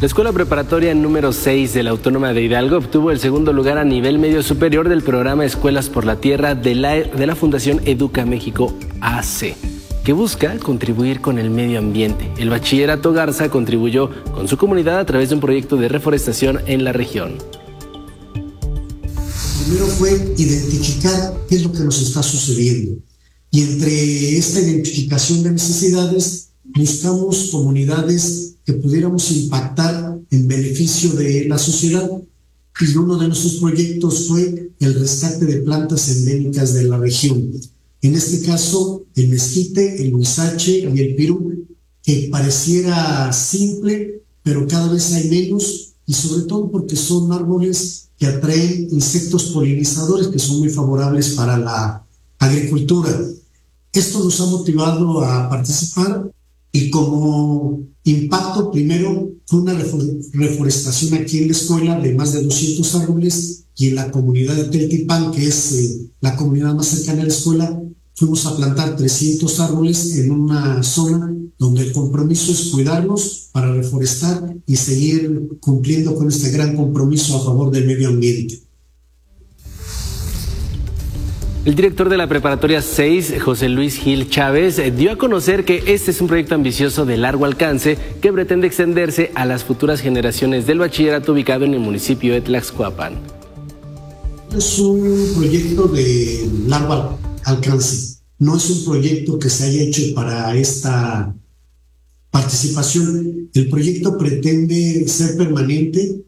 La escuela preparatoria número 6 de la Autónoma de Hidalgo obtuvo el segundo lugar a nivel medio superior del programa Escuelas por la Tierra de la Fundación Educa México AC, que busca contribuir con el medio ambiente. El Bachillerato Garza contribuyó con su comunidad a través de un proyecto de reforestación en la región. Primero fue identificar qué es lo que nos está sucediendo. Y entre esta identificación de necesidades, buscamos comunidades que pudiéramos impactar en beneficio de la sociedad. Y uno de nuestros proyectos fue el rescate de plantas endémicas de la región. En este caso, el mezquite, el huizache y el pirú, que pareciera simple, pero cada vez hay menos, y sobre todo porque son árboles que atraen insectos polinizadores que son muy favorables para la agricultura. Esto nos ha motivado a participar y como impacto primero fue una reforestación aquí en la escuela de más de 200 árboles y en la comunidad de Teltipán, que es la comunidad más cercana a la escuela, fuimos a plantar 300 árboles en una zona donde el compromiso es cuidarlos para reforestar y seguir cumpliendo con este gran compromiso a favor del medio ambiente. El director de la Preparatoria 6, José Luis Gil Chávez, dio a conocer que este es un proyecto ambicioso de largo alcance que pretende extenderse a las futuras generaciones del bachillerato ubicado en el municipio de Tlaxcuapan. Es un proyecto de largo alcance, no es un proyecto que se haya hecho para esta participación. El proyecto pretende ser permanente.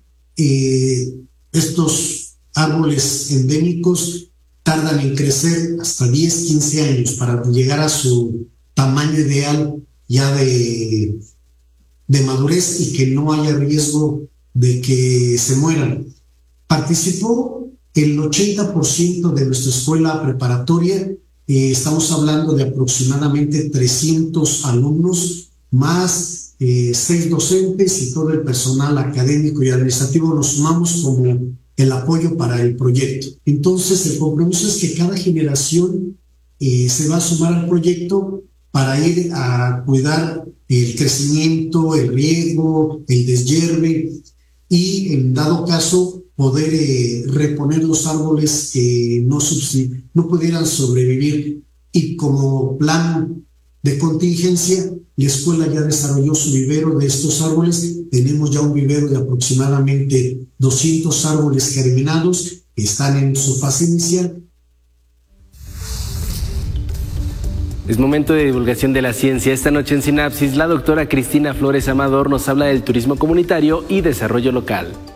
Estos árboles endémicos tardan en crecer hasta 10, 15 años para llegar a su tamaño ideal ya de madurez y que no haya riesgo de que se mueran. Participó el 80% de nuestra escuela preparatoria, estamos hablando de aproximadamente 300 alumnos, más 6 docentes y todo el personal académico y administrativo nos sumamos como el apoyo para el proyecto. Entonces, el compromiso es que cada generación se va a sumar al proyecto para ir a cuidar el crecimiento, el riego, el deshierve y, en dado caso, poder reponer los árboles que no pudieran sobrevivir. Y como plan de contingencia, la escuela ya desarrolló su vivero de estos árboles. Tenemos ya un vivero de aproximadamente 200 árboles germinados que están en su fase inicial. Es momento de divulgación de la ciencia. Esta noche en Sinapsis, la doctora Cristina Flores Amador nos habla del turismo comunitario y desarrollo local.